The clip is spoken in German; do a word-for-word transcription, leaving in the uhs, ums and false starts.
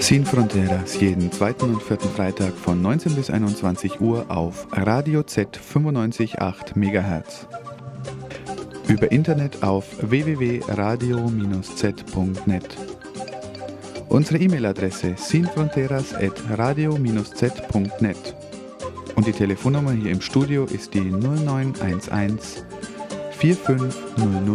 Sin Fronteras jeden zweiten und vierten Freitag von neunzehn bis einundzwanzig Uhr auf Radio Z fünfundneunzig Komma acht Megahertz. Über Internet auf w w w punkt radio z punkt net. Unsere E-Mail-Adresse sinfronteras at radio z punkt net. Und die Telefonnummer hier im Studio ist die null neun eins eins vier fünf null null